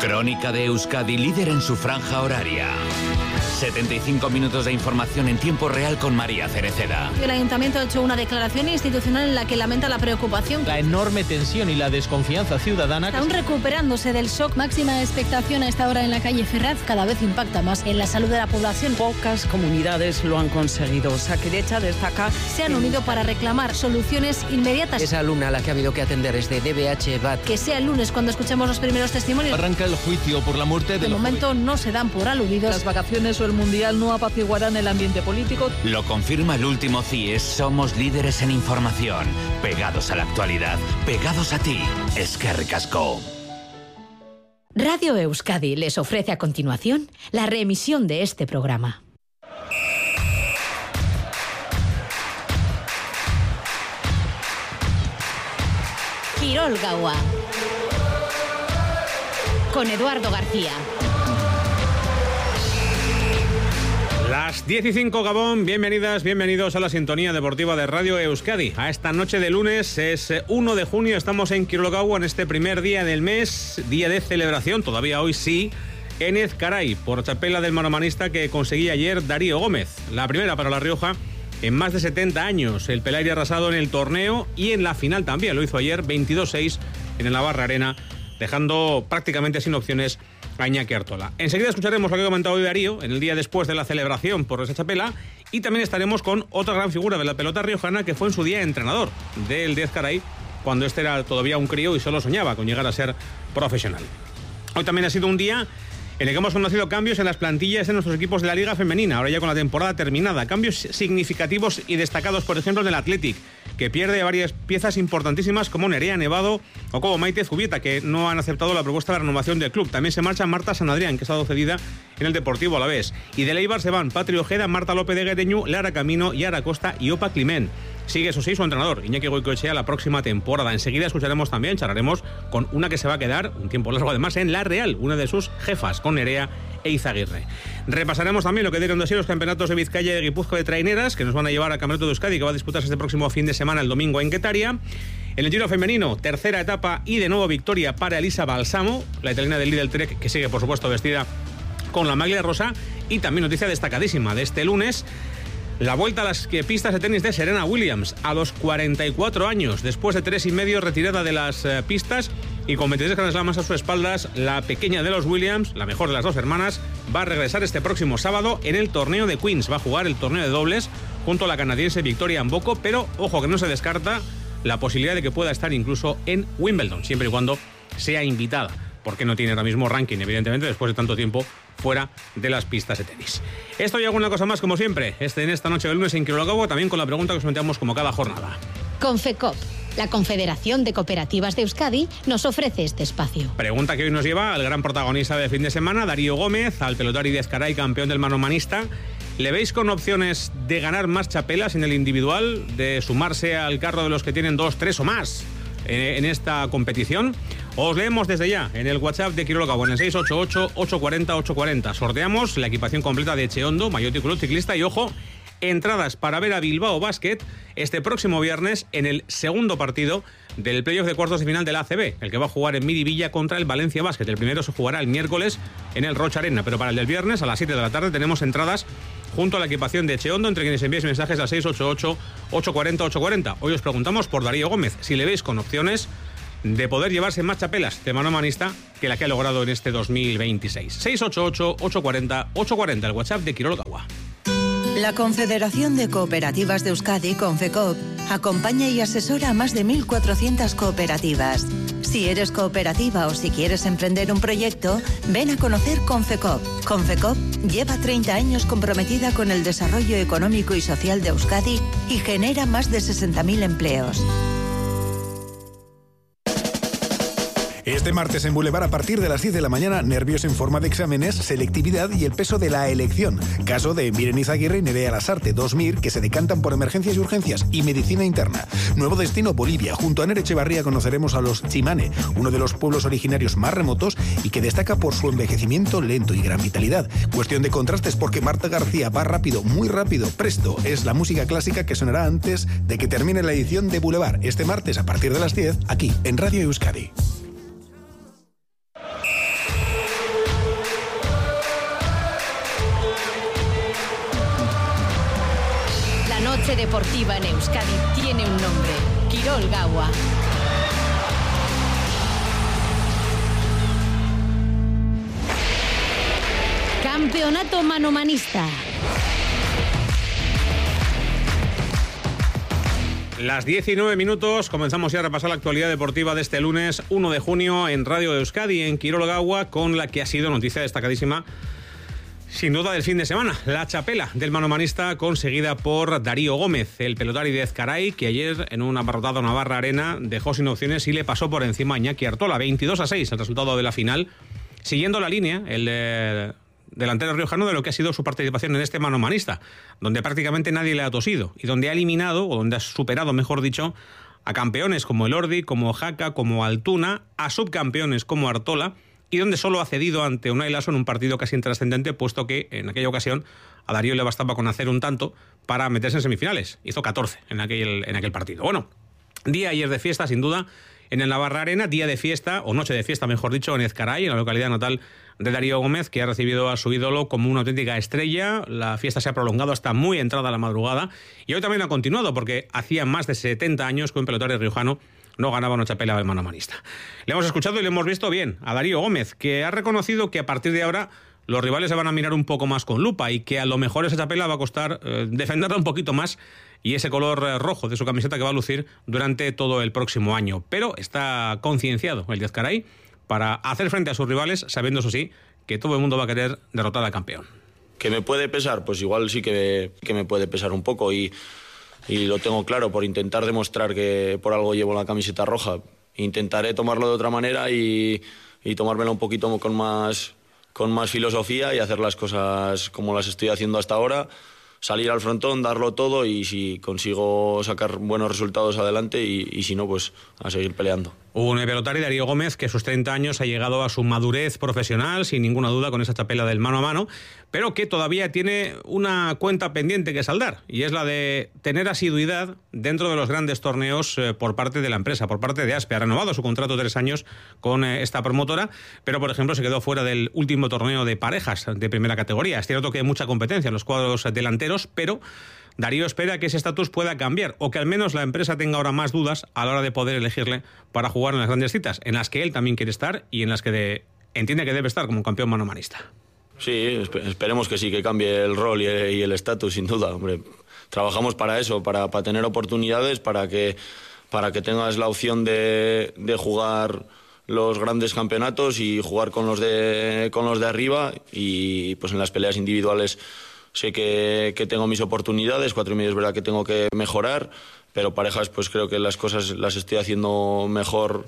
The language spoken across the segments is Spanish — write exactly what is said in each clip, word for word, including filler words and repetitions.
Crónica de Euskadi, líder en su franja horaria. setenta y cinco minutos de información en tiempo real con María Cereceda. El Ayuntamiento ha hecho una declaración institucional en la que lamenta la preocupación. La enorme tensión y la desconfianza ciudadana. Aún recuperándose del shock. Máxima expectación a esta hora en la calle Ferraz. Cada vez impacta más en la salud de la población. Pocas comunidades lo han conseguido. Osakidetza destaca. Se han unido para reclamar soluciones inmediatas. Esa alumna a la que ha habido que atender es de D B H B A T. Que sea el lunes cuando escuchemos los primeros testimonios. Arranca el juicio por la muerte de... De momento jóvenes. No se dan por aludidos. Las vacaciones o el Mundial no apaciguarán el ambiente político. Lo confirma el último C I E S. Somos líderes en información. Pegados a la actualidad. Pegados a ti. Eskerrik asko. Radio Euskadi les ofrece a continuación la reemisión de este programa. Kirol Gaua. Con Eduardo García. Las diez y cinco, Gabón, bienvenidas, bienvenidos a la sintonía deportiva de Radio Euskadi. A esta noche de lunes, es uno de junio, estamos en Kirol Gaua en este primer día del mes, día de celebración, todavía hoy sí, en Ezcaray, por txapela del manomanista que conseguía ayer Darío Gómez. La primera para La Rioja en más de setenta años. El Pelaire arrasado en el torneo y en la final también, lo hizo ayer veintidós seis en el Navarra Arena, dejando prácticamente sin opciones a Iñaki Artola. Enseguida escucharemos lo que ha comentado hoy Darío en el día después de la celebración por esa txapela, y también estaremos con otra gran figura de la pelota riojana que fue en su día entrenador del Ezcaray cuando este era todavía un crío y solo soñaba con llegar a ser profesional. Hoy también ha sido un día en el que hemos conocido cambios en las plantillas de nuestros equipos de la Liga Femenina, ahora ya con la temporada terminada. Cambios significativos y destacados, por ejemplo, en el Athletic, que pierde varias piezas importantísimas como Nerea Nevado o como Maite Zubieta, que no han aceptado la propuesta de renovación del club. También se marcha Marta San Adrián, que ha estado cedida en el Deportivo Alavés. Y de Eibar se van Patri Ojeda, Marta López de Guereñu, Lara Camino, Yara Costa y Opa Climent. Sigue, eso sí, su entrenador, Iñaki Goicoechea, la próxima temporada. Enseguida escucharemos también, charlaremos con una que se va a quedar un tiempo largo además en La Real, una de sus jefas, con Nerea e Izaguirre. Repasaremos también lo que dieron de sí los campeonatos de Vizcaya y de Guipúzcoa de traineras, que nos van a llevar al Campeonato de Euskadi, que va a disputarse este próximo fin de semana, el domingo, en Guetaria. En el Giro femenino, tercera etapa y de nuevo victoria para Elisa Balsamo, la italiana del Lidl Trek, que sigue, por supuesto, vestida con la maglia rosa. Y también noticia destacadísima de este lunes: la vuelta a las pistas de tenis de Serena Williams a los cuarenta y cuatro años, después de tres y medio retirada de las uh, pistas y con veintitrés Grand Slams a sus espaldas. La pequeña de los Williams, la mejor de las dos hermanas, va a regresar este próximo sábado en el torneo de Queens. Va a jugar el torneo de dobles junto a la canadiense Victoria Mboko, pero ojo que no se descarta la posibilidad de que pueda estar incluso en Wimbledon, siempre y cuando sea invitada, porque no tiene ahora mismo ranking, evidentemente, después de tanto tiempo fuera de las pistas de tenis. Esto y alguna cosa más, como siempre, este en esta noche de lunes en Kirol Gaua, también con la pregunta que os planteamos como cada jornada. Confecop, la Confederación de Cooperativas de Euskadi, nos ofrece este espacio. Pregunta que hoy nos lleva al gran protagonista del fin de semana, Darío Gómez, al pelotari de Ezcaray, campeón del manomanista. ¿Le veis con opciones de ganar más txapelas en el individual, de sumarse al carro de los que tienen dos, tres o más en esta competición? Os leemos desde ya en el WhatsApp de Kirol Gaua, en el seis ocho ocho, ocho cuatro cero, ocho cuatro cero. Sorteamos la equipación completa de Echeondo, maillot y culot ciclista, y ojo, entradas para ver a Bilbao Basket este próximo viernes en el segundo partido del playoff de cuartos de final de la A C B, el que va a jugar en Miribilla contra el Valencia Basket. El primero se jugará el miércoles en el Rocha Arena, pero para el del viernes a las siete de la tarde tenemos entradas junto a la equipación de Echeondo, entre quienes enviéis mensajes al seis ocho ocho, ocho cuatro cero, ocho cuatro cero. Hoy os preguntamos por Darío Gómez, si le veis con opciones de poder llevarse más txapelas de manomanista que la que ha logrado en este dos mil veintiséis. seis ocho ocho, ocho cuatro cero, ocho cuatro cero, el WhatsApp de Kirol Gaua. La Confederación de Cooperativas de Euskadi, Confecop, acompaña y asesora a más de mil cuatrocientas cooperativas. Si eres cooperativa o si quieres emprender un proyecto, ven a conocer Confecop. Confecop lleva treinta años comprometida con el desarrollo económico y social de Euskadi y genera más de sesenta mil empleos. Este martes en Boulevard a partir de las diez de la mañana, nervios en forma de exámenes, selectividad y el peso de la elección. Caso de Miren Izaguirre y Nerea Lasarte, dos M I R que se decantan por emergencias y urgencias y medicina interna. Nuevo destino Bolivia. Junto a Nere Echevarría conoceremos a los Chimane, uno de los pueblos originarios más remotos y que destaca por su envejecimiento lento y gran vitalidad. Cuestión de contrastes porque Marta García va rápido, muy rápido, presto. Es la música clásica que sonará antes de que termine la edición de Boulevard este martes a partir de las diez, aquí en Radio Euskadi. noche deportiva en Euskadi tiene un nombre: Quirol Gaua. Campeonato manomanista. Las diecinueve minutos, comenzamos ya a repasar la actualidad deportiva de este lunes uno de junio en Radio Euskadi, en Quirol Gaua, con la que ha sido noticia destacadísima, sin duda, del fin de semana. La txapela del manomanista conseguida por Darío Gómez, el pelotari de Ezcaray, que ayer en un abarrotado Navarra Arena dejó sin opciones y le pasó por encima a Iñaki Artola. veintidós a seis el resultado de la final, siguiendo la línea, el eh, delantero riojano, de lo que ha sido su participación en este manomanista, donde prácticamente nadie le ha tosido y donde ha eliminado, o donde ha superado, mejor dicho, a campeones como Elordi, como Jaca, como Altuna, a subcampeones como Artola, y donde solo ha cedido ante Unai Laso en un partido casi intrascendente, puesto que en aquella ocasión a Darío le bastaba con hacer un tanto para meterse en semifinales. Hizo catorce en aquel, en aquel partido. Bueno, día ayer de fiesta, sin duda, en el Navarra Arena, día de fiesta, o noche de fiesta, mejor dicho, en Ezcaray, en la localidad natal de Darío Gómez, que ha recibido a su ídolo como una auténtica estrella. La fiesta se ha prolongado hasta muy entrada la madrugada, y hoy también ha continuado, porque hacía más de setenta años que un pelotari riojano no ganaba una txapela del manomanista. Le hemos escuchado y le hemos visto bien a Darío Gómez, que ha reconocido que a partir de ahora los rivales se van a mirar un poco más con lupa y que a lo mejor esa txapela va a costar eh, defenderla un poquito más, y ese color eh, rojo de su camiseta que va a lucir durante todo el próximo año. Pero está concienciado el de Ezcaray para hacer frente a sus rivales, sabiendo, eso sí, que todo el mundo va a querer derrotar al campeón. ¿Que me puede pesar? Pues igual sí que, que me puede pesar un poco, y, y lo tengo claro, por intentar demostrar que por algo llevo la camiseta roja. Intentaré tomarlo de otra manera y, y tomármelo un poquito con más, con más filosofía y hacer las cosas como las estoy haciendo hasta ahora. Salir al frontón, darlo todo, y si consigo sacar buenos resultados adelante, y, y si no, pues a seguir peleando. Un pelotari, Darío Gómez, que a sus treinta años ha llegado a su madurez profesional, sin ninguna duda, con esa txapela del mano a mano, pero que todavía tiene una cuenta pendiente que saldar, y es la de tener asiduidad dentro de los grandes torneos eh, por parte de la empresa, por parte de Aspe. Ha renovado su contrato de tres años con eh, esta promotora, pero, por ejemplo, se quedó fuera del último torneo de parejas de primera categoría. Es cierto que hay mucha competencia en los cuadros delanteros, pero Darío espera que ese estatus pueda cambiar, o que al menos la empresa tenga ahora más dudas a la hora de poder elegirle para jugar en las grandes citas, en las que él también quiere estar y en las que de, entiende que debe estar como campeón manomanista. Sí, esperemos que sí, que cambie el rol y el estatus, sin duda. Hombre, trabajamos para eso, para, para tener oportunidades, para que, para que tengas la opción de, de jugar los grandes campeonatos y jugar con los de, con los de arriba, y pues en las peleas individuales sé que, que tengo mis oportunidades. Cuatro y medio es verdad que tengo que mejorar, pero parejas pues creo que las cosas las estoy haciendo mejor,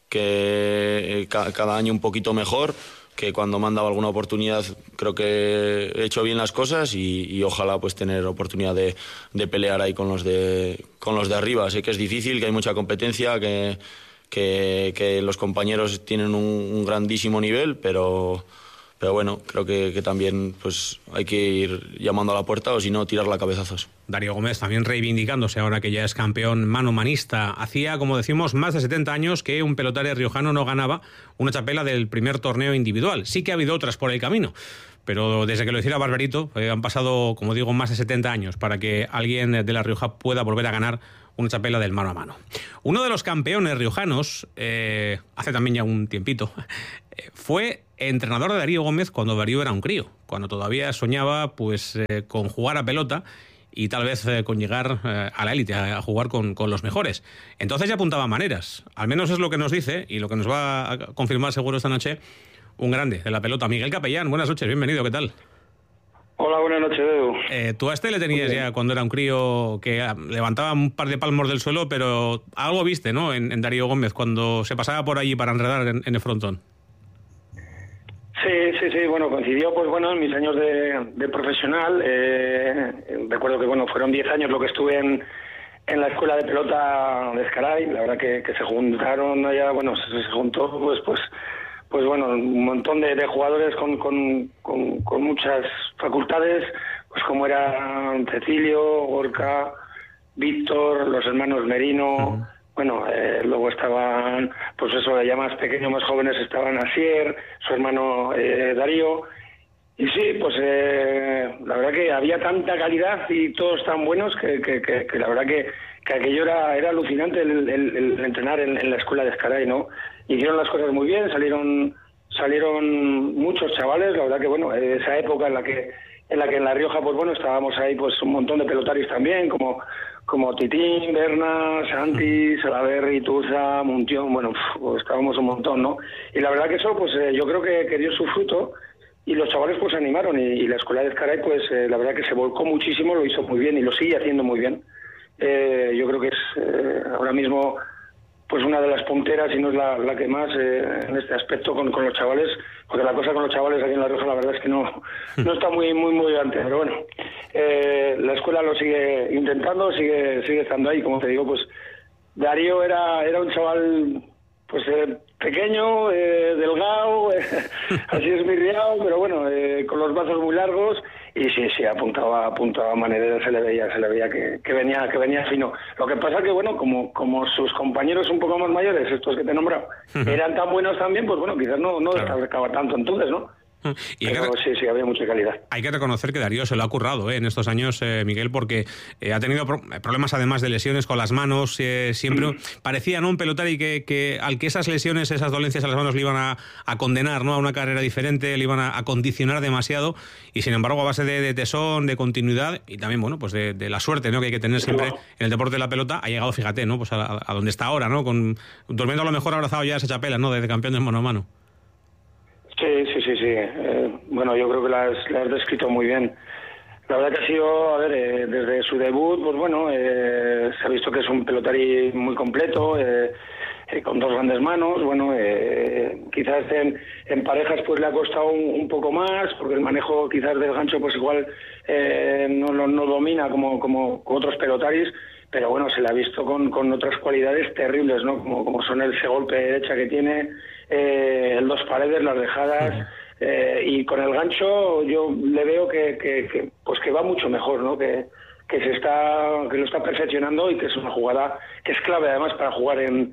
que ca- cada año un poquito mejor, que cuando me han dado alguna oportunidad creo que he hecho bien las cosas, y, y ojalá pues tener oportunidad de, de pelear ahí con los de, con los de arriba. Sé que es difícil, que hay mucha competencia, que, que, que los compañeros tienen un, un grandísimo nivel, pero... Pero bueno, creo que, que también pues hay que ir llamando a la puerta, o si no, tirarla a cabezazos. Darío Gómez también reivindicándose ahora que ya es campeón manomanista. Hacía, como decimos, más de setenta años que un pelotari riojano no ganaba una txapela del primer torneo individual. Sí que ha habido otras por el camino, pero desde que lo hiciera Barberito eh, han pasado, como digo, más de setenta años para que alguien de La Rioja pueda volver a ganar una txapela del mano a mano. Uno de los campeones riojanos, eh, hace también ya un tiempito, eh, fue entrenador de Darío Gómez cuando Darío era un crío, cuando todavía soñaba pues eh, con jugar a pelota y tal vez eh, con llegar eh, a la élite, a, a jugar con, con los mejores. Entonces ya apuntaba maneras, al menos es lo que nos dice y lo que nos va a confirmar seguro esta noche un grande de la pelota. Miguel Capellán, buenas noches, bienvenido, ¿qué tal? Hola, buenas noches, Edu. Eh, tú a este le tenías ya cuando era un crío que levantaba un par de palmos del suelo, pero algo viste, ¿no?, en, en Darío Gómez cuando se pasaba por allí para enredar en, en el frontón. Sí, sí, sí, bueno, coincidió pues bueno en mis años de, de profesional. Eh, recuerdo que bueno fueron diez años lo que estuve en, en la escuela de pelota de Ezcaray. La verdad que, que se juntaron allá, bueno, se, se juntó pues pues pues bueno, un montón de, de jugadores con, con, con, con muchas facultades, pues como eran Cecilio, Gorka, Víctor, los hermanos Merino. Uh-huh. Bueno, eh, luego estaban, pues eso, ya más pequeños, más jóvenes, estaban Asier, su hermano eh, Darío, Y sí, pues eh, la verdad que había tanta calidad y todos tan buenos que, que, que, que la verdad que, que aquello era, era alucinante el, el, el entrenar en, en la escuela de Ezcaray, ¿no? Hicieron las cosas muy bien, salieron salieron muchos chavales, la verdad que bueno, esa época en la que en la que en La Rioja pues bueno, estábamos ahí pues un montón de pelotarios también, como como Titín, Berna, Santi, Salaberry, Tuza, Muntión, bueno, pues estábamos un montón, ¿no? Y la verdad que eso pues eh, yo creo que, que dio su fruto. Y los chavales pues se animaron y, y la escuela de Ezcaray pues eh, la verdad que se volcó muchísimo, lo hizo muy bien y lo sigue haciendo muy bien. Eh, yo creo que es eh, ahora mismo pues una de las punteras y no es la, la que más eh, en este aspecto con, con los chavales, porque la cosa con los chavales aquí en La Rioja la verdad es que no, no está muy muy muy delante, pero bueno, eh, la escuela lo sigue intentando, sigue sigue estando ahí, como te digo, pues Darío era, era un chaval pues eh, pequeño, eh, delgado, eh, así esmirriado, pero bueno, eh, con los brazos muy largos y sí, sí, apuntaba, apuntaba a manera, se le veía, se le veía que, que venía, que venía fino. Lo que pasa que bueno, como, como sus compañeros un poco más mayores, estos que te he nombrado, uh-huh. eran tan buenos también, pues bueno, quizás no, no claro. destacaba tanto entonces, ¿no? Y Pero que, sí, sí, había mucha calidad. Hay que reconocer que Darío se lo ha currado ¿eh? en estos años, eh, Miguel, porque eh, ha tenido pro- problemas además de lesiones con las manos. Eh, siempre mm. parecía, ¿no?, un pelotari que, que al que esas lesiones, esas dolencias a las manos le iban a, a condenar, ¿no?, a una carrera diferente, le iban a, a condicionar demasiado. Y sin embargo, a base de, de tesón, de continuidad y también, bueno, pues de, de la suerte, ¿no?, que hay que tener siempre en el deporte de la pelota, ha llegado, fíjate, ¿no?, pues a, a donde está ahora, ¿no?, con durmiendo a lo mejor abrazado ya a esa chapela, ¿no?, de, de campeón de mano a mano. Sí, sí, sí, sí. Eh, bueno, yo creo que la has, la has descrito muy bien. La verdad que ha sido, a ver, eh, desde su debut, pues bueno, eh, se ha visto que es un pelotari muy completo, eh, eh, con dos grandes manos. Bueno, eh, quizás en, en parejas pues le ha costado un, un poco más, porque el manejo quizás del gancho pues igual eh, no, no, no domina como, como otros pelotaris, pero bueno, se le ha visto con, con otras cualidades terribles, ¿no? Como, como son el ese golpe de derecha que tiene, eh, el dos paredes, las dejadas, uh-huh. eh, y con el gancho yo le veo que, que, que pues que va mucho mejor, ¿no? Que, que se está, que lo está perfeccionando y que es una jugada que es clave además para jugar en,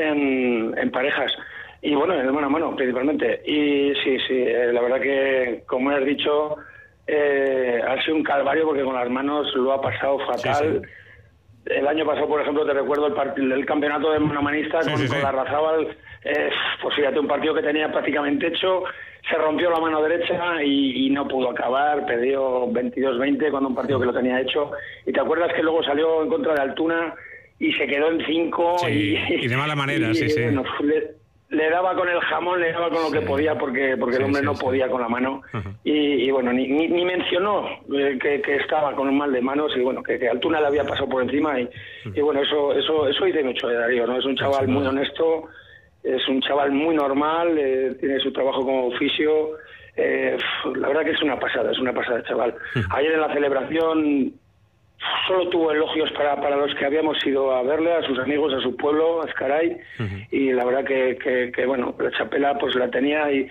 en, en parejas. Y bueno, en el mano a mano principalmente. Y sí, sí, eh, la verdad que, como has dicho, eh, ha sido un calvario porque con las manos lo ha pasado fatal. Sí, sí. El año pasado, por ejemplo, te recuerdo el, part- el campeonato de manomanista sí, con, sí, sí. con la Larrazábal, eh, pues fíjate, un partido que tenía prácticamente hecho, se rompió la mano derecha y, y no pudo acabar, perdió veintidós veinte cuando un partido que lo tenía hecho. Y te acuerdas que luego salió en contra de Altuna y se quedó en cinco. Sí, y, y de mala manera, y, sí, sí. Bueno, le, le daba con el jamón, le daba con lo que sí. podía porque porque el hombre sí, sí, no sí. podía con la mano. Uh-huh. y, y bueno, ni, ni, ni mencionó eh, que, que estaba con un mal de manos y bueno, que, que Altuna le había pasado por encima y, uh-huh. y bueno, eso eso eso dice mucho de Darío, ¿no? Es un chaval sí, muy honesto, es un chaval muy normal, eh, tiene su trabajo como oficio, eh, la verdad que es una pasada, es una pasada, chaval. Uh-huh. Ayer en la celebración solo tuvo elogios para, para los que habíamos ido a verle, a sus amigos, a su pueblo, a Ezcaray, uh-huh. y la verdad que, que, que, bueno, la chapela pues la tenía y,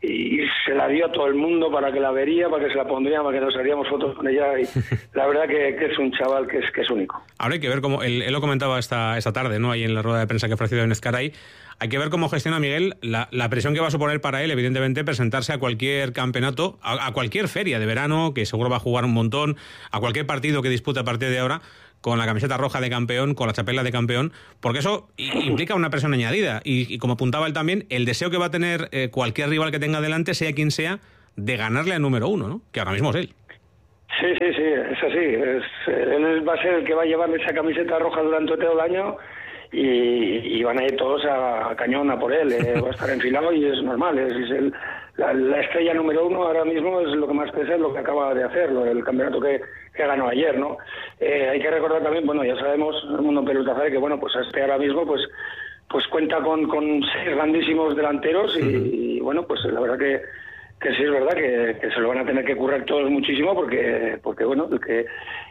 y se la dio a todo el mundo para que la vería, para que se la pondría, para que nos haríamos fotos con ella, y la verdad que, que es un chaval que es, que es único. Ahora hay que ver cómo, él, él lo comentaba esta, esta tarde, ¿no?, ahí en la rueda de prensa que ofreció en Ezcaray. Hay que ver cómo gestiona Miguel la, la presión que va a suponer para él, evidentemente, presentarse a cualquier campeonato, a, a cualquier feria de verano, que seguro va a jugar un montón, a cualquier partido que dispute a partir de ahora, con la camiseta roja de campeón, con la chapela de campeón, porque eso implica una presión añadida. Y, y como apuntaba él también, el deseo que va a tener eh, cualquier rival que tenga delante, sea quien sea, de ganarle al número uno, ¿no?, que ahora mismo es él. Sí, sí, sí, es así. Es, él va a ser el que va a llevar esa camiseta roja durante todo el año. Y, y van a ir todos a, a cañón a por él, eh, va a estar enfilado y es normal, es, es el, la, la estrella número uno ahora mismo, es lo que más pesa, es lo que acaba de hacer, lo, el campeonato que, que ganó ayer, ¿no? Eh, hay que recordar también, bueno, ya sabemos, el mundo pelota sabe que, bueno, pues este ahora mismo, pues pues cuenta con, con seis grandísimos delanteros y, y bueno, pues la verdad que, que sí es verdad que, que se lo van a tener que currar todos muchísimo porque, porque bueno, el que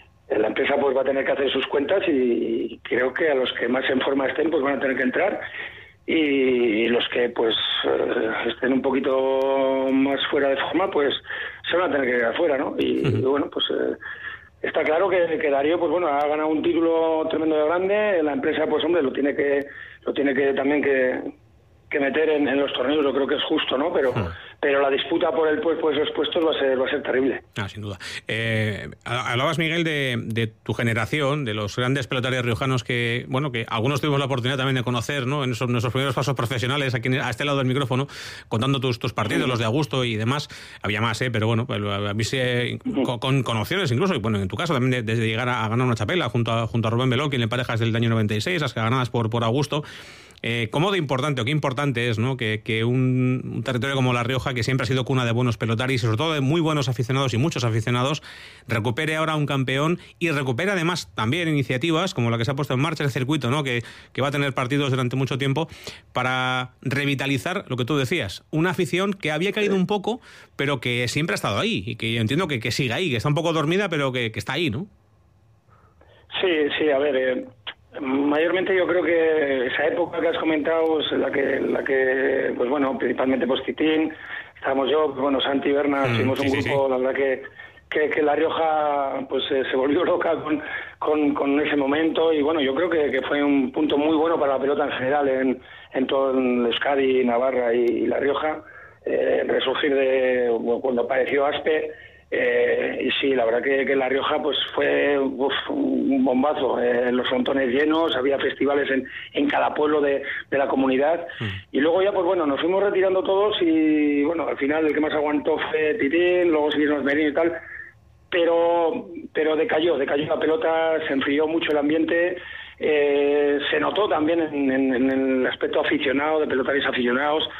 la empresa pues va a tener que hacer sus cuentas y creo que a los que más en forma estén pues van a tener que entrar y los que pues estén un poquito más fuera de forma pues se van a tener que quedar fuera, ¿no? Y, uh-huh. y bueno, pues eh, está claro que, que Darío pues bueno ha ganado un título tremendo de grande, la empresa pues hombre lo tiene que lo tiene que también que que meter en, en los torneos, yo creo que es justo, ¿no? Pero, uh-huh. pero la disputa por el pues, pues los puestos va a ser va a ser terrible. Ah, sin duda. Eh, hablabas, Miguel, de, de tu generación, de los grandes pelotarios riojanos que, bueno, que algunos tuvimos la oportunidad también de conocer, ¿no? En esos, nuestros primeros pasos profesionales, aquí a este lado del micrófono, contando tus, tus partidos, uh-huh. los de Augusto y demás. Había más, ¿eh? Pero bueno, pues, a mí se, uh-huh. con, con opciones incluso, y bueno, en tu caso también de, de llegar a, a ganar una chapela junto a, junto a Rubén Belón, quien le parejas del año noventa y seis, las que ganadas por, por Augusto. Eh, ¿Cómo de importante o qué importante es, ¿no? que, que un, un territorio como La Rioja, que siempre ha sido cuna de buenos pelotaris y sobre todo de muy buenos aficionados y muchos aficionados, recupere ahora un campeón y recupere además también iniciativas como la que se ha puesto en marcha, el circuito, ¿no? que, que va a tener partidos durante mucho tiempo para revitalizar lo que tú decías, una afición que había caído un poco pero que siempre ha estado ahí y que yo entiendo que, que sigue ahí, que está un poco dormida pero que, que está ahí, ¿no? Sí, sí, a ver... Eh... Mayormente yo creo que esa época que has comentado es la que, la que pues bueno, principalmente pues Titín, estábamos yo, pues bueno, Santi Berna, mm, fuimos sí, un grupo, sí. la verdad que, que, que La Rioja pues eh, se volvió loca con, con, con ese momento y bueno, yo creo que, que fue un punto muy bueno para la pelota en general en, en todo el Euskadi, Navarra y, y La Rioja, eh, resurgir de bueno, cuando apareció Aspe. Eh, y sí, la verdad que, que La Rioja pues fue uf, un bombazo, eh, los frontones llenos, había festivales en, en cada pueblo de, de la comunidad mm. y luego ya pues bueno, nos fuimos retirando todos y bueno, al final el que más aguantó fue Titín, luego seguimos Merino y tal, pero pero decayó, decayó la pelota, se enfrió mucho el ambiente, eh, se notó también en, en, en el aspecto aficionado, de pelotaris aficionados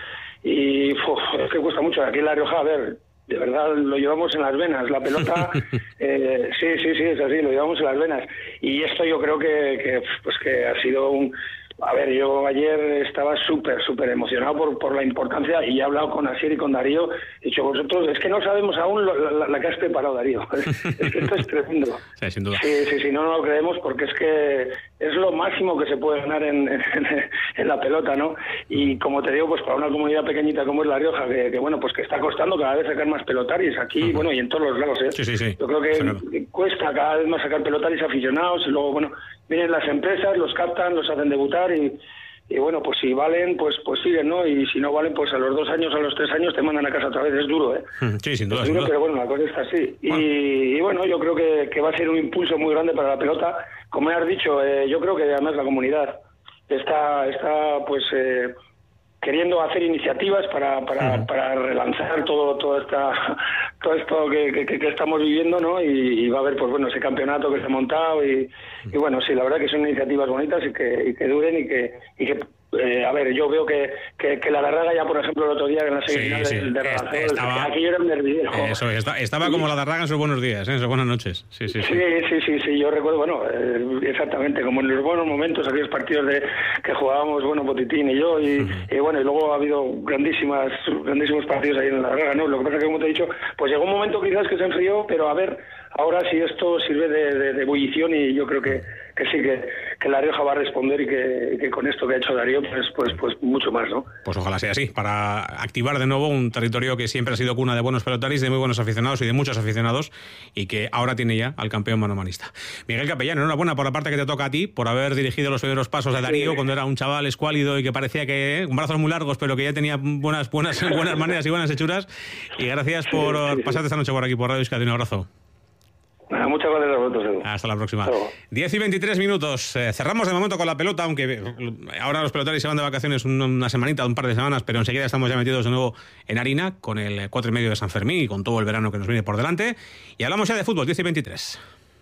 y uf, es que cuesta mucho, aquí en La Rioja, a ver, de verdad lo llevamos en las venas, la pelota, eh, sí, sí, sí, es así, lo llevamos en las venas. Y esto yo creo que, que pues que ha sido un... A ver, yo ayer estaba súper, súper emocionado por, por la importancia y he hablado con Asier y con Darío. He dicho, vosotros, es que no sabemos aún lo, la, la que has preparado, Darío. Es que esto es tremendo. Sí, sin duda. Sí, sí, sí, no, no lo creemos porque es que es lo máximo que se puede ganar en, en, en la pelota, ¿no? Y como te digo, pues para una comunidad pequeñita como es La Rioja, que, que bueno, pues que está costando cada vez sacar más pelotaris aquí, uh-huh. bueno, y en todos los lados, ¿eh? Sí, sí, sí. Yo creo que claro. cuesta cada vez más sacar pelotaris aficionados y luego, bueno, vienen las empresas, los captan, los hacen debutar y, y bueno, pues si valen, pues pues siguen, ¿no? Y si no valen, pues a los dos años, a los tres años te mandan a casa otra vez. Es duro, ¿eh? Sí, sin duda. Es duro, sin duda. Pero bueno, la cosa está así. Bueno. Y, y bueno, yo creo que, que va a ser un impulso muy grande para la pelota. Como has dicho, eh, yo creo que además la comunidad está, está pues... Eh, queriendo hacer iniciativas para para, uh-huh. para relanzar todo todo esta todo esto que, que, que estamos viviendo, ¿no? Y, y va a haber pues bueno ese campeonato que se ha montado y, uh-huh. y bueno, sí, la verdad que son iniciativas bonitas y que, y que duren y que y que Eh, a ver, yo veo que, que, que la Darraga ya, por ejemplo, el otro día en la semifinal sí, sí. de, de Raganzón, estaba... aquí yo era un nervioso. Eso, estaba, estaba como la Darraga en sus buenos días, ¿eh? En sus buenas noches. Sí, sí, sí. Sí, sí, sí, sí, yo recuerdo, bueno, eh, exactamente, como en los buenos momentos, aquellos partidos de que jugábamos, bueno, Botitín y yo, y, uh-huh. y bueno, y luego ha habido grandísimas, grandísimos partidos ahí en la Darraga, ¿no? Lo que pasa es que, como te he dicho, pues llegó un momento quizás que se enfrió, pero a ver, ahora sí esto sirve de, de, de ebullición y yo creo que, que sí, que, que La Rioja va a responder y que, que con esto que ha hecho Darío, pues, pues, pues mucho más, ¿no? Pues ojalá sea así, para activar de nuevo un territorio que siempre ha sido cuna de buenos pelotaris, de muy buenos aficionados y de muchos aficionados, y que ahora tiene ya al campeón manomanista. Miguel Capellán, enhorabuena por la parte que te toca a ti, por haber dirigido los primeros pasos de Darío, sí. cuando era un chaval escuálido y que parecía que, con brazos muy largos, pero que ya tenía buenas, buenas, buenas maneras y buenas hechuras, y gracias por sí, sí, pasarte sí. esta noche por aquí por Radio Euskadi. Un abrazo. Muchas gracias a vosotros, Edu. Hasta la próxima. diez y veintitrés minutos. Eh, cerramos de momento con la pelota, aunque ahora los pelotaris se van de vacaciones una semanita, un par de semanas, pero enseguida estamos ya metidos de nuevo en harina con el cuatro y medio de San Fermín y con todo el verano que nos viene por delante. Y hablamos ya de fútbol, diez y veintitrés.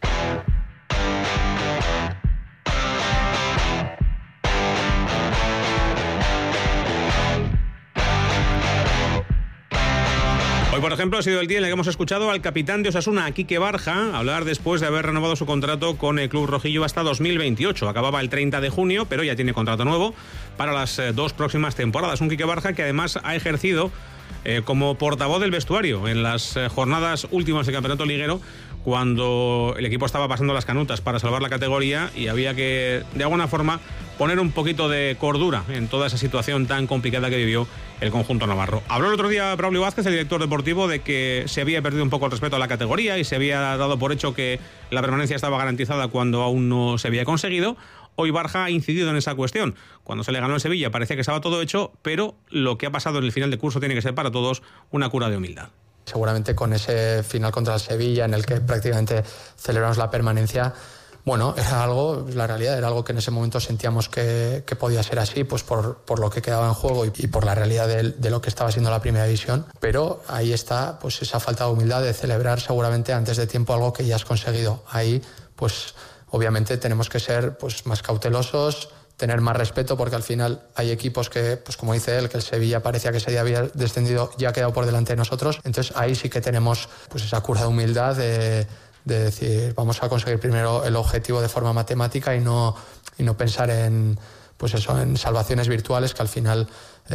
Hoy, por ejemplo, ha sido el día en el que hemos escuchado al capitán de Osasuna, Quique Barja, hablar después de haber renovado su contrato con el club rojillo hasta dos mil veintiocho. Acababa el treinta de junio, pero ya tiene contrato nuevo para las eh, dos próximas temporadas. Un Quique Barja que además ha ejercido eh, como portavoz del vestuario en las eh, jornadas últimas del campeonato liguero, cuando el equipo estaba pasando las canutas para salvar la categoría y había que, de alguna forma, poner un poquito de cordura en toda esa situación tan complicada que vivió el conjunto navarro. Habló el otro día Braulio Vázquez, el director deportivo, de que se había perdido un poco el respeto a la categoría y se había dado por hecho que la permanencia estaba garantizada cuando aún no se había conseguido. Hoy Barja ha incidido en esa cuestión. Cuando se le ganó en Sevilla parecía que estaba todo hecho, pero lo que ha pasado en el final de curso tiene que ser para todos una cura de humildad. Seguramente con ese final contra el Sevilla, en el que prácticamente celebramos la permanencia, bueno, era algo, la realidad, era algo que en ese momento sentíamos que, que podía ser así, pues por, por lo que quedaba en juego y, y por la realidad de, de lo que estaba siendo la primera división. Pero ahí está pues esa falta de humildad de celebrar seguramente antes de tiempo algo que ya has conseguido. Ahí, pues obviamente tenemos que ser pues más cautelosos, tener más respeto, porque al final hay equipos que, pues como dice él, que el Sevilla parecía que se había descendido, ya ha quedado por delante de nosotros. Entonces ahí sí que tenemos pues esa cura de humildad de, de decir, vamos a conseguir primero el objetivo de forma matemática y no, y no pensar en, pues eso, en salvaciones virtuales que al final,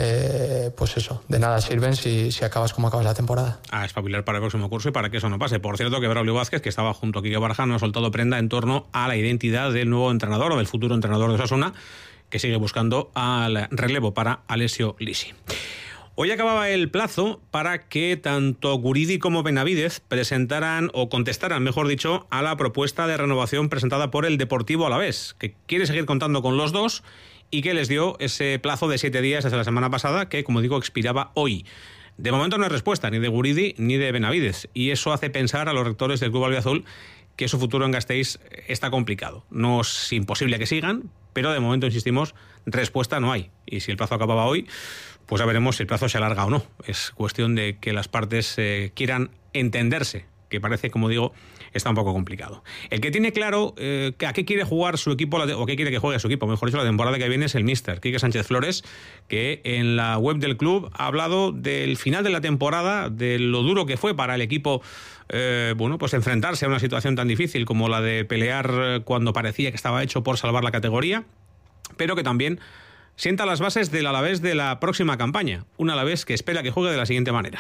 eh, pues eso, de nada sirven si, si acabas como acabas la temporada. A espabilar para el próximo curso y para que eso no pase. Por cierto, que Braulio Vázquez, que estaba junto a Quique Barja, no ha soltado prenda en torno a la identidad del nuevo entrenador o del futuro entrenador de Osasuna, que sigue buscando al relevo para Alessio Lisi. Hoy acababa el plazo para que tanto Guridi como Benavidez presentaran o contestaran, mejor dicho, a la propuesta de renovación presentada por el Deportivo Alavés, que quiere seguir contando con los dos y que les dio ese plazo de siete días desde la semana pasada, que, como digo, expiraba hoy. De momento no hay respuesta ni de Guridi ni de Benavidez, y eso hace pensar a los rectores del Club Albiazul que su futuro en Gasteiz está complicado. No es imposible que sigan, pero de momento, insistimos, respuesta no hay. Y si el plazo acababa hoy, pues ya veremos si el plazo se alarga o no. Es cuestión de que las partes eh, quieran entenderse, que parece, como digo, está un poco complicado. El que tiene claro eh, a qué quiere jugar su equipo, o qué quiere que juegue su equipo, mejor dicho, la temporada que viene, es el míster Quique Sánchez Flores, que en la web del club ha hablado del final de la temporada, de lo duro que fue para el equipo, eh, bueno, pues enfrentarse a una situación tan difícil como la de pelear cuando parecía que estaba hecho por salvar la categoría, pero que también sienta las bases del Alavés de la próxima campaña. Un Alavés que espera que juegue de la siguiente manera.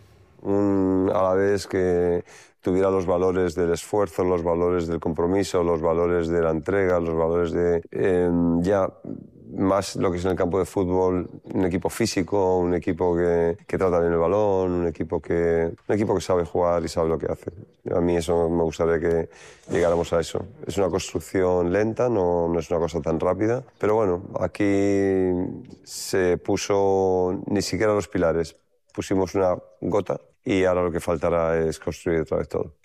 Un Alavés que tuviera los valores del esfuerzo, los valores del compromiso, los valores de la entrega, los valores de eh, ya más lo que es en el campo de fútbol, un equipo físico, un equipo que, que trata bien el balón, un equipo que un equipo que sabe jugar y sabe lo que hace. A mí eso me gustaría que llegáramos a eso. Es una construcción lenta, no, no es una cosa tan rápida, pero bueno, aquí se puso ni siquiera los pilares, pusimos una gota y ahora lo que faltará es construir otra vez todo.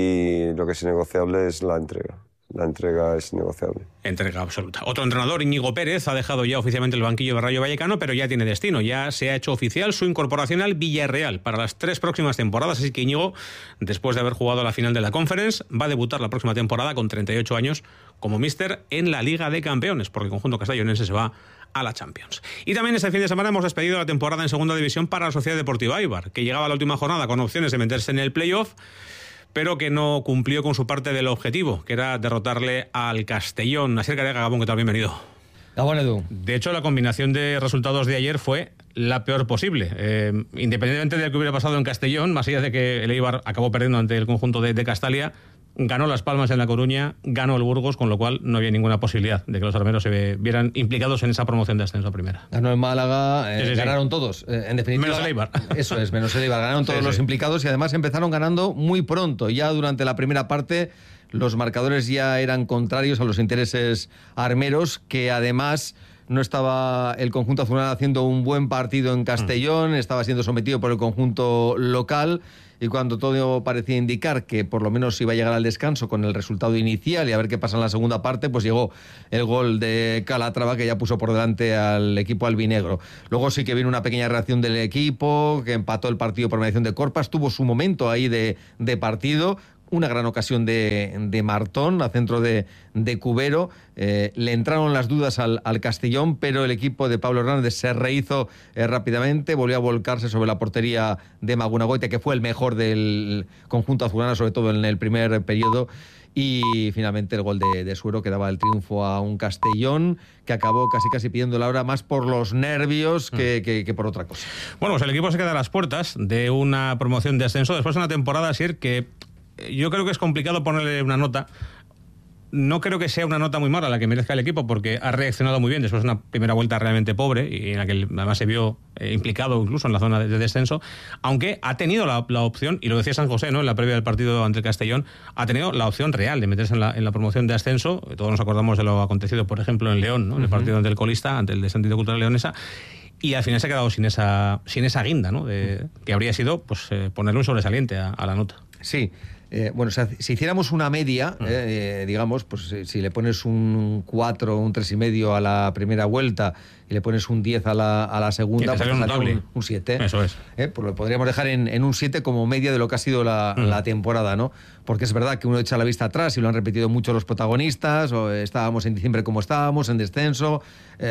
Y lo que es innegociable es la entrega. La entrega es innegociable. Entrega absoluta. Otro entrenador, Íñigo Pérez, ha dejado ya oficialmente el banquillo de Rayo Vallecano, pero ya tiene destino. Ya se ha hecho oficial su incorporación al Villarreal para las tres próximas temporadas. Así que Íñigo, después de haber jugado la final de la Conference, va a debutar la próxima temporada con treinta y ocho años como míster en la Liga de Campeones, porque el conjunto castellonense se va a la Champions. Y también este fin de semana hemos despedido la temporada en Segunda División para la Sociedad Deportiva Eibar, que llegaba a la última jornada con opciones de meterse en el playoff, pero que no cumplió con su parte del objetivo, que era derrotarle al Castellón. Asier Carega, Gabón, ¿qué tal? Bienvenido. Gabón, Edu. De hecho, la combinación de resultados de ayer fue la peor posible. Eh, independientemente de lo que hubiera pasado en Castellón, más allá de que el Eibar acabó perdiendo ante el conjunto de, de Castalia, ganó Las Palmas en La Coruña, ganó el Burgos, con lo cual no había ninguna posibilidad de que los armeros se vieran implicados en esa promoción de ascenso a primera. Ganó el Málaga, eh, sí, sí, ganaron sí. todos, eh, en definitiva. Menos el Eibar. Eso es, menos el Eibar. Ganaron todos sí, los sí. implicados y además empezaron ganando muy pronto. Ya durante la primera parte los marcadores ya eran contrarios a los intereses armeros, que además no estaba el conjunto azulgrana haciendo un buen partido en Castellón, mm. estaba siendo sometido por el conjunto local. Y cuando todo parecía indicar que por lo menos iba a llegar al descanso con el resultado inicial y a ver qué pasa en la segunda parte, pues llegó el gol de Calatrava, que ya puso por delante al equipo albinegro. Luego sí que vino una pequeña reacción del equipo, que empató el partido por mediación de Corpas, tuvo su momento ahí de, de partido. Una gran ocasión de, de Martón a centro de, de Cubero. Eh, le entraron las dudas al, al Castellón, pero el equipo de Pablo Hernández se rehizo eh, rápidamente, volvió a volcarse sobre la portería de Magunagoite, que fue el mejor del conjunto azulgrana, sobre todo en el primer periodo. Y finalmente el gol de, de Suero, que daba el triunfo a un Castellón que acabó casi casi pidiendo la hora más por los nervios que, que, que por otra cosa. Bueno, pues el equipo se queda a las puertas de una promoción de ascenso después de una temporada, así que yo creo que es complicado ponerle una nota no creo que sea una nota muy mala la que merezca el equipo, porque ha reaccionado muy bien después de una primera vuelta realmente pobre y en la que además se vio eh, implicado incluso en la zona de, de descenso, aunque ha tenido la, la opción, y lo decía San José, ¿no?, en la previa del partido ante el Castellón, ha tenido la opción real de meterse en la, en la promoción de ascenso. Todos nos acordamos de lo acontecido, por ejemplo, en León, ¿no?, en el partido ante el colista, ante el Descendido Cultural Leonesa, y al final se ha quedado sin esa, sin esa guinda, ¿no?, de, que habría sido pues eh, ponerle un sobresaliente a, a la nota. Sí. Eh, bueno, o sea, si hiciéramos una media, uh-huh. eh, digamos, pues si, si le pones un cuatro, un tres y medio a la primera vuelta y le pones un diez a la, a la segunda, pues un, un, un siete. Eso es. Eh, pues lo podríamos dejar en, en un siete como media de lo que ha sido la, uh-huh. la temporada, ¿no? Porque es verdad que uno echa la vista atrás y lo han repetido mucho los protagonistas, o estábamos en diciembre como estábamos, en descenso,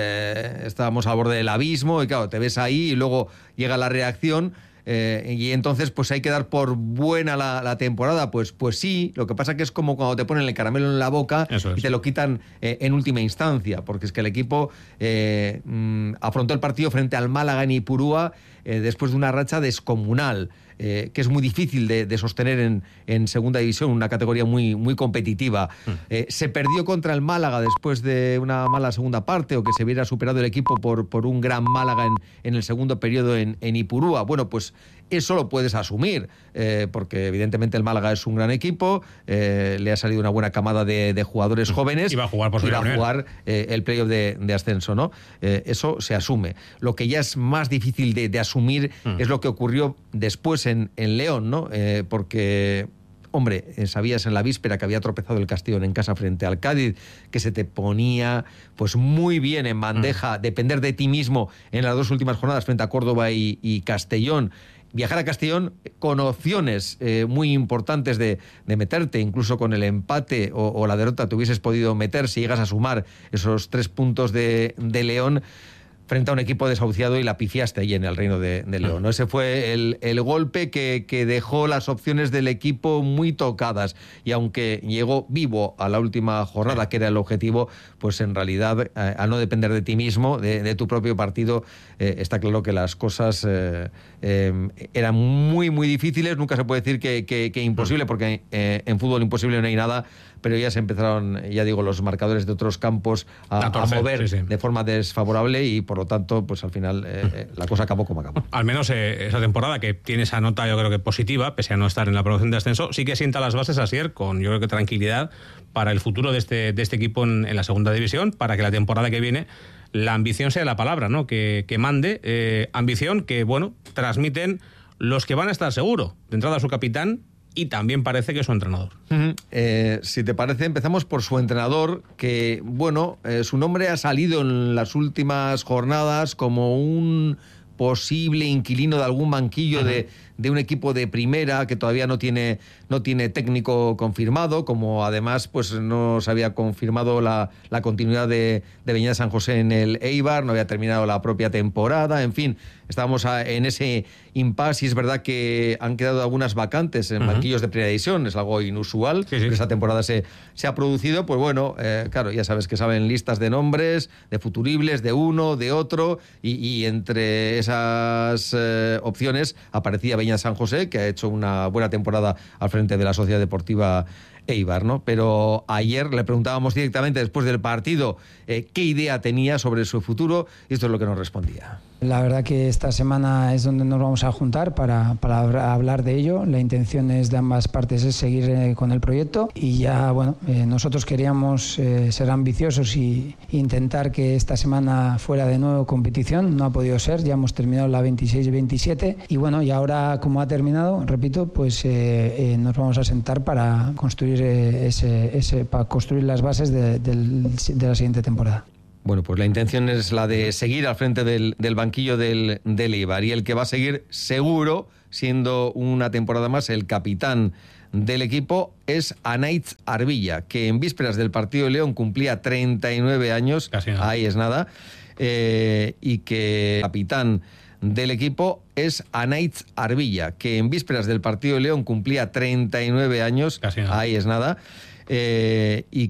eh, estábamos al borde del abismo y claro, te ves ahí y luego llega la reacción. Eh, y entonces pues hay que dar por buena la, la temporada, pues pues sí, lo que pasa que es como cuando te ponen el caramelo en la boca y te lo quitan eh, en última instancia, porque es que el equipo eh, mm, afrontó el partido frente al Málaga en Ipurúa eh, después de una racha descomunal, eh, que es muy difícil de, de sostener en, en segunda división, una categoría muy, muy competitiva. Mm. Eh, se perdió contra el Málaga después de una mala segunda parte, o que se hubiera superado el equipo por, por un gran Málaga en, en el segundo periodo en, en Ipurúa. Bueno, pues eso lo puedes asumir, eh, porque evidentemente el Málaga es un gran equipo, eh, le ha salido una buena camada de, de jugadores jóvenes y va a jugar, por y va a jugar eh, el playoff de, de ascenso, ¿no? Eh, eso se asume. Lo que ya es más difícil de, de asumir mm. es lo que ocurrió después en, en León, ¿no? Eh, porque... Hombre, sabías en la víspera que había tropezado el Castellón en casa frente al Cádiz, que se te ponía pues muy bien en bandeja mm. depender de ti mismo en las dos últimas jornadas frente a Córdoba y, y Castellón. Viajar a Castellón con opciones eh, muy importantes de, de meterte, incluso con el empate o, o la derrota te hubieses podido meter si llegas a sumar esos tres puntos de, de León frente a un equipo desahuciado, y la pifiaste ahí en el Reino de, de León, ¿no? Ese fue el, el golpe que, que dejó las opciones del equipo muy tocadas, y aunque llegó vivo a la última jornada, que era el objetivo, pues en realidad, eh, al no depender de ti mismo, de, de tu propio partido, eh, está claro que las cosas eh, eh, eran muy, muy difíciles. Nunca se puede decir que, que, que imposible, porque eh, en fútbol imposible no hay nada, pero ya se empezaron, ya digo, los marcadores de otros campos a, a, torcer, a mover sí, sí. de forma desfavorable, y por lo tanto, pues al final eh, la cosa acabó como acabó. Al menos eh, esa temporada, que tiene esa nota yo creo que positiva, pese a no estar en la promoción de ascenso, sí que sienta las bases, Asier, con yo creo que tranquilidad para el futuro de este, de este equipo en, en la segunda división, para que la temporada que viene la ambición sea la palabra, ¿no?, que, que mande, eh, ambición que, bueno, transmiten los que van a estar seguro, de entrada su capitán, y también parece que su entrenador. Uh-huh. Eh, si te parece, empezamos por su entrenador, que, bueno, eh, su nombre ha salido en las últimas jornadas como un posible inquilino de algún banquillo uh-huh. de, de un equipo de primera que todavía no tiene, no tiene técnico confirmado, como además pues no se había confirmado la, la continuidad de, de Beñat San José en el Eibar, no había terminado la propia temporada, en fin, estábamos a, en ese impasse, y es verdad que han quedado algunas vacantes en uh-huh. banquillos de primera división, es algo inusual, sí, sí. que esta temporada se, se ha producido, pues bueno, eh, claro, ya sabes que saben listas de nombres, de futuribles, de uno, de otro, y, y entre esas eh, opciones aparecía Beñat San José, que ha hecho una buena temporada al frente de la Sociedad Deportiva Eibar, ¿no? Pero ayer le preguntábamos directamente después del partido eh, qué idea tenía sobre su futuro, y esto es lo que nos respondía. La verdad que esta semana es donde nos vamos a juntar para, para hablar de ello. La intención es de ambas partes es seguir eh, con el proyecto, y ya, bueno, eh, nosotros queríamos eh, ser ambiciosos y intentar que esta semana fuera de nuevo competición. No ha podido ser, ya hemos terminado la veintiséis y veintisiete, y bueno, y ahora como ha terminado, repito, pues eh, eh, nos vamos a sentar para construir eh, ese, ese, para construir las bases de, del, de la siguiente temporada. Bueno, pues la intención es la de seguir al frente del, del banquillo del, del Eibar, y el que va a seguir seguro, siendo una temporada más el capitán del equipo, es Anaitz Arbilla, que en vísperas del partido de León cumplía treinta y nueve años, casi nada. Ahí es nada, eh, y que el capitán del equipo es Anaitz Arbilla, que en vísperas del partido de León cumplía treinta y nueve años, casi nada. Ahí es nada, eh, y